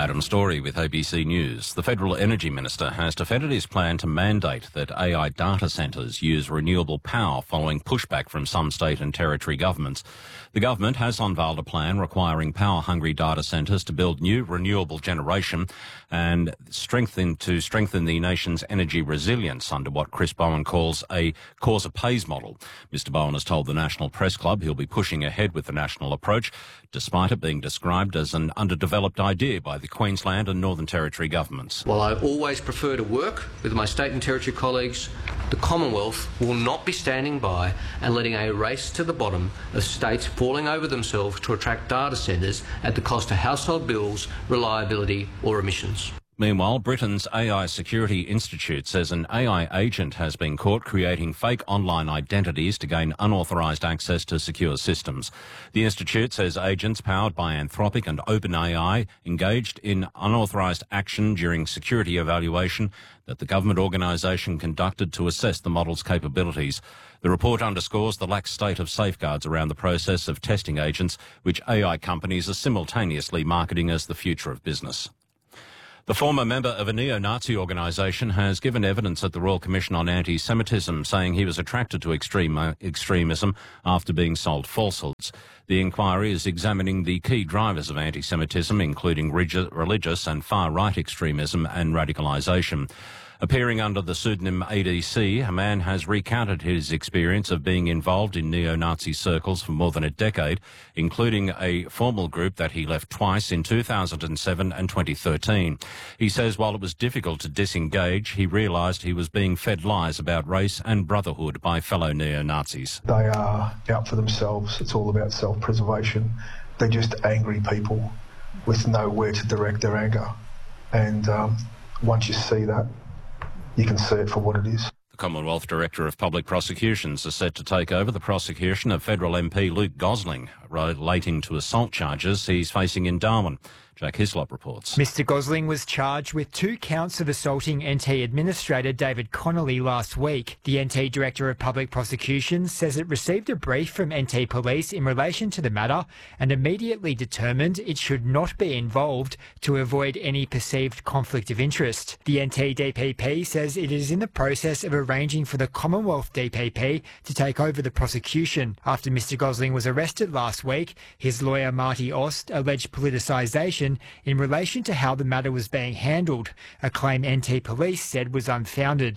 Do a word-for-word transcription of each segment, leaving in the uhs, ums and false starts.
Adam Story with A B C News. The Federal Energy Minister has defended his plan to mandate that A I data centres use renewable power following pushback from some state and territory governments. The government has unveiled a plan requiring power-hungry data centres to build new renewable generation and strengthen to strengthen the nation's energy resilience under what Chris Bowen calls a cause-or-pays model. Mister Bowen has told the National Press Club he'll be pushing ahead with the national approach, despite it being described as an underdeveloped idea by the Queensland and Northern Territory governments. While I always prefer to work with my state and territory colleagues, the Commonwealth will not be standing by and letting a race to the bottom of states falling over themselves to attract data centres at the cost of household bills, reliability or emissions. Meanwhile, Britain's A I Security Institute says an A I agent has been caught creating fake online identities to gain unauthorised access to secure systems. The institute says agents powered by Anthropic and OpenAI engaged in unauthorised action during security evaluation that the government organisation conducted to assess the model's capabilities. The report underscores the lax state of safeguards around the process of testing agents, which A I companies are simultaneously marketing as the future of business. The former member of a neo-Nazi organisation has given evidence at the Royal Commission on Anti-Semitism, saying he was attracted to extreme, uh, extremism after being sold falsehoods. The inquiry is examining the key drivers of anti-Semitism, including religious and far-right extremism and radicalisation. Appearing under the pseudonym A D C, a man has recounted his experience of being involved in neo-Nazi circles for more than a decade, including a formal group that he left twice in two thousand seven and twenty thirteen. He says while it was difficult to disengage, he realised he was being fed lies about race and brotherhood by fellow neo-Nazis. They are out for themselves. It's all about self-preservation. They're just angry people with nowhere to direct their anger. And um, once you see that, you can see it for what it is. The Commonwealth Director of Public Prosecutions is set to take over the prosecution of federal M P Luke Gosling relating to assault charges he's facing in Darwin. Jack Hislop reports. Mister Gosling was charged with two counts of assaulting N T Administrator David Connolly last week. The N T Director of Public Prosecutions says it received a brief from N T Police in relation to the matter and immediately determined it should not be involved to avoid any perceived conflict of interest. The N T D P P says it is in the process of arranging for the Commonwealth D P P to take over the prosecution. After Mister Gosling was arrested last week, his lawyer Marty Ost alleged politicisation in relation to how the matter was being handled, a claim N T Police said was unfounded.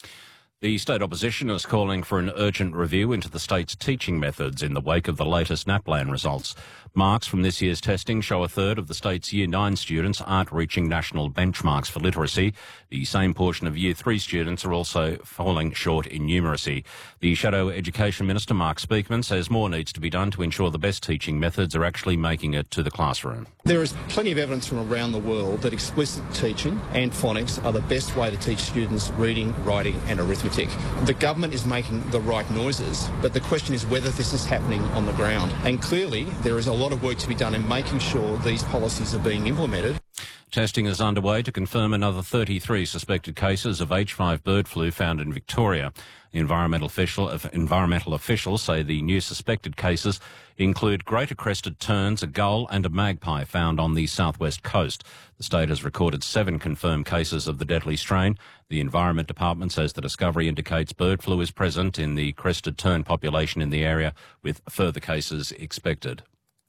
The state opposition is calling for an urgent review into the state's teaching methods in the wake of the latest NAPLAN results. Marks from this year's testing show a third of the state's Year nine students aren't reaching national benchmarks for literacy. The same portion of Year three students are also falling short in numeracy. The Shadow Education Minister, Mark Speakman, says more needs to be done to ensure the best teaching methods are actually making it to the classroom. There is plenty of evidence from around the world that explicit teaching and phonics are the best way to teach students reading, writing and arithmetic. The government is making the right noises, but the question is whether this is happening on the ground. And clearly there is a lot of work to be done in making sure these policies are being implemented. Testing is underway to confirm another thirty-three suspected cases of H five bird flu found in Victoria. The environmental, official, environmental officials say the new suspected cases include greater crested terns, a gull and a magpie found on the southwest coast. The state has recorded seven confirmed cases of the deadly strain. The Environment Department says the discovery indicates bird flu is present in the crested tern population in the area, with further cases expected.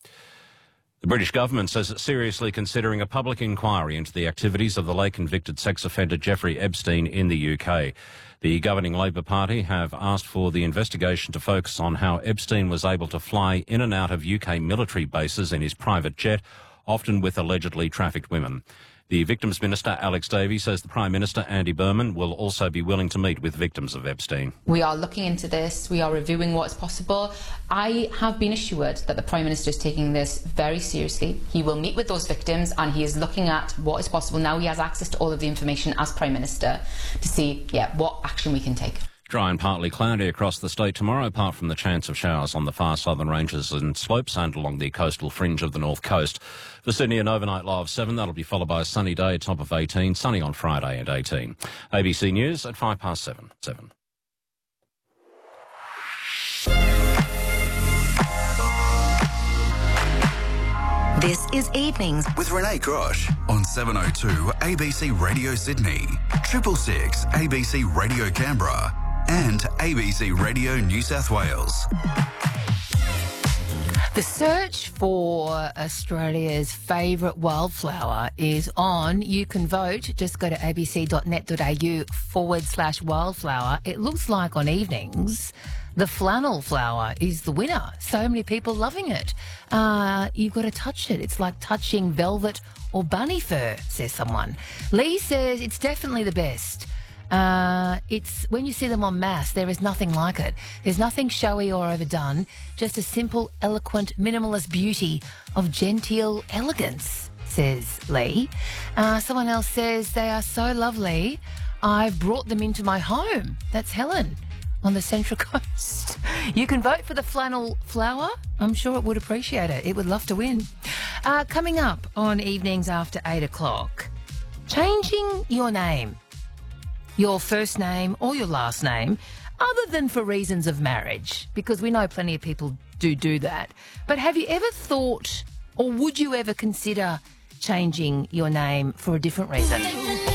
The British government says it's seriously considering a public inquiry into the activities of the late convicted sex offender Jeffrey Epstein in the U K. The governing Labor Party have asked for the investigation to focus on how Epstein was able to fly in and out of U K military bases in his private jet, often with allegedly trafficked women. The Victims Minister, Alex Davey, says the Prime Minister, Andy Burnham, will also be willing to meet with victims of Epstein. We are looking into this. We are reviewing what's possible. I have been assured that the Prime Minister is taking this very seriously. He will meet with those victims and he is looking at what is possible. Now he has access to all of the information as Prime Minister to see yeah, what action we can take. Dry and partly cloudy across the state tomorrow, apart from the chance of showers on the far southern ranges and slopes and along the coastal fringe of the north coast. For Sydney, an overnight low of seven. That'll be followed by a sunny day, a top of eighteen. Sunny on Friday at eighteen. A B C News at five past seven. Seven. This is Evenings with Renee Grosh on seven oh two A B C Radio Sydney, triple six A B C Radio Canberra and A B C Radio New South Wales. The search for Australia's favourite wildflower is on. You can vote. Just go to abc.net.au forward slash wildflower. It looks like on evenings the flannel flower is the winner. So many people loving it. Uh, you've got to touch it. It's like touching velvet or bunny fur, says someone. Lee says it's definitely the best. Uh, it's when you see them en masse, there is nothing like it. There's nothing showy or overdone, just a simple, eloquent, minimalist beauty of genteel elegance, says Lee. Uh, someone else says they are so lovely, I've brought them into my home. That's Helen on the Central Coast. You can vote for the flannel flower. I'm sure it would appreciate it. It would love to win. Uh, coming up on evenings after eight o'clock, changing your name. Your first name or your last name, other than for reasons of marriage, because we know plenty of people do do that. But have you ever thought, or would you ever consider changing your name for a different reason?